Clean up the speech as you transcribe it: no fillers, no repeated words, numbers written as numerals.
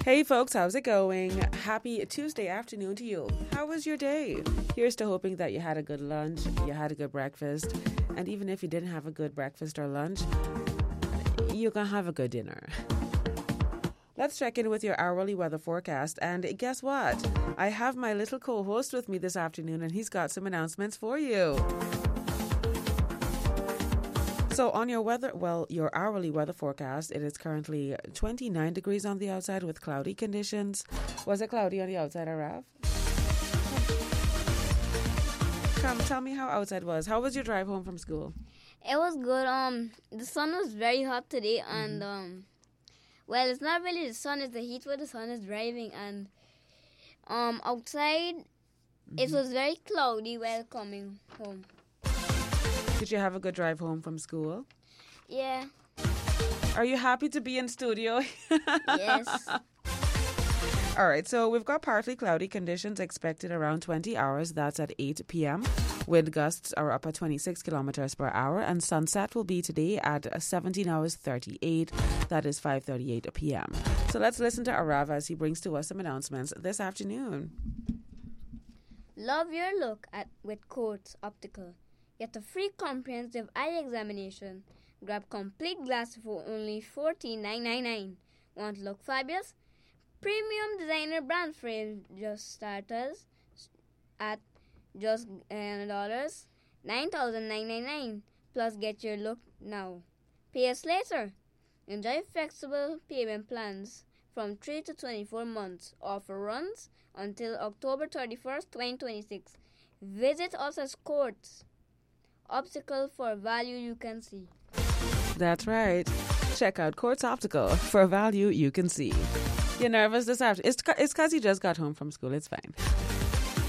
Hey folks, how's it going? Happy Tuesday afternoon to you. How was your day? Here's to hoping that you had a good lunch, you had a good breakfast, and even if you didn't have a good breakfast or lunch, you're gonna have a good dinner. Let's check in with your hourly weather forecast, and guess what? I have my little co-host with me this afternoon, and he's got some announcements for you. So on your hourly weather forecast, it is currently 29 degrees on the outside with cloudy conditions. Was it cloudy on the outside, Arav? Come, tell me how outside was. How was your drive home from school? It was good. The sun was very hot today, and well, it's not really the sun; it's the heat where the sun is driving. And outside, it was very cloudy while coming home. Did you have a good drive home from school? Yeah. Are you happy to be in studio? Yes. All right, so we've got partly cloudy conditions expected around 20 hours. That's at 8 p.m. Wind gusts are up at 26 kilometers per hour, and sunset will be today at 17 hours 38. That is 5:38 p.m. So let's listen to Arav as he brings to us some announcements this afternoon. Love your look with Courts Optical. Get a free comprehensive eye examination. Grab complete glasses for only $14,999. Want to look fabulous? Premium designer brand frame just starters at just $9,999. Plus get your look now. Pay us later. Enjoy flexible payment plans from 3 to 24 months. Offer runs until October 31st, 2026. Visit us at Courts Optical for value you can see. That's right. Check out Courts Optical for value you can see. You're nervous this afternoon. It's because you just got home from school. It's fine.